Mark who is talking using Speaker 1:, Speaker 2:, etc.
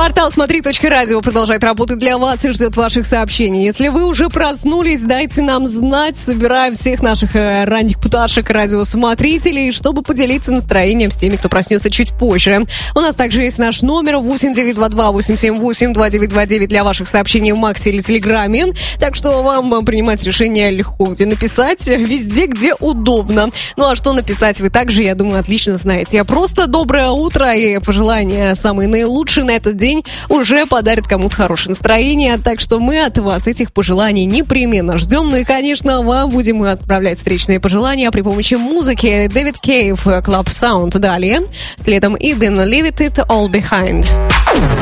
Speaker 1: Портал смотри.радио продолжает работать для вас и ждет ваших сообщений. Если вы уже проснулись, дайте нам знать. Собираем всех наших ранних пташек радиосмотрителей, чтобы поделиться настроением с теми, кто проснется чуть позже. У нас также есть наш номер 8922-878-2929 для ваших сообщений в Максе или Телеграме. Так что вам принимать решение легко, где написать, везде, где удобно. Ну а что написать, вы также, я думаю, отлично знаете. Просто доброе утро и пожелания самые наилучшие на этот день уже подарят кому-то хорошее настроение. Так что мы от вас этих пожеланий непременно ждем. Ну и, конечно, вам будем отправлять встречные пожелания при помощи музыки. Дэвид Кейв, Club Sound далее. Следом и Then Leave It All Behind.